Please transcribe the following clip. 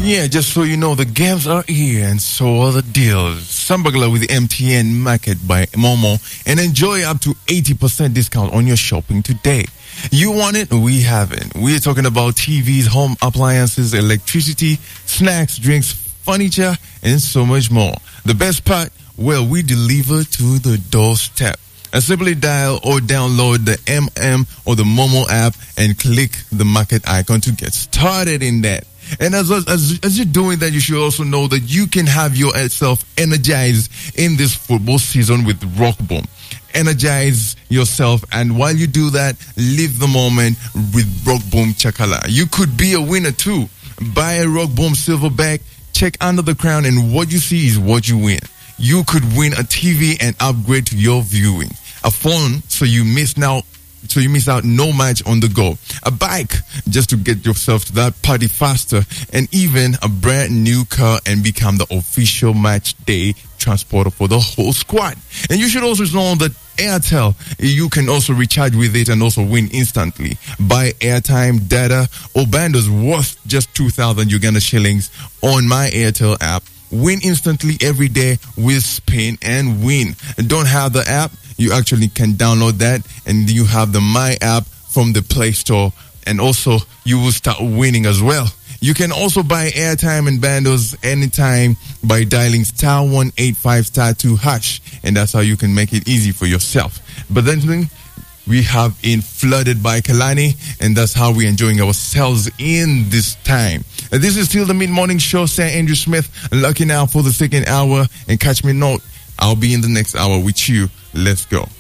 Yeah, just so you know, the games are here and so are the deals. Sambagla with the MTN Market by Momo and enjoy up to 80% discount on your shopping today. You want it? We have it. We're talking about TVs, home appliances, electricity, snacks, drinks, furniture, and so much more. The best part, well, we deliver to the doorstep. Simply dial or download the MM or the Momo app and click the market icon to get started in that. And as you're doing that, you should also know that you can have yourself energized in this football season with Rock Boom. Energize yourself, and while you do that, live the moment with Rock Boom Chakala. You could be a winner too. Buy a Rock Boom Silverback, check under the crown, and what you see is what you win. You could win a TV and upgrade to your viewing. A phone so you miss out no match on the go. A bike just to get yourself to that party faster, and even a brand new car and become the official match day transporter for the whole squad. And you should also know that Airtel, you can also recharge with it and also win instantly. Buy airtime, data, or bundles worth just 2,000 Uganda shillings on my Airtel app. Win instantly every day with Spin and Win. Don't have the app? You actually can download that, and you have the My app from the Play Store, and also you will start winning as well. You can also buy airtime and bundles anytime by dialing *185*2#, and that's how you can make it easy for yourself. But then we have in Flooded by Kalani, and that's how we're enjoying ourselves in this time. This is still the mid-morning show. Sir Andrew Smith, lucky now for the second hour, and catch me note. I'll be in the next hour with you. Let's go.